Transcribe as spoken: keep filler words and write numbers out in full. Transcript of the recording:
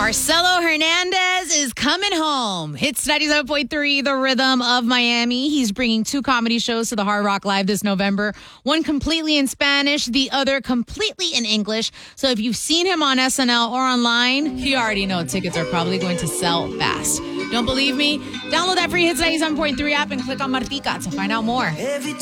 Marcelo Hernandez is coming home. Hits ninety-seven point three, The Rhythm of Miami. He's bringing two comedy shows to the Hard Rock Live this November. One completely in Spanish, the other completely in English. So if you've seen him on S N L or online, you already know tickets are probably going to sell fast. Don't believe me? Download that free Hits ninety-seven point three app and click on Martica to find out more.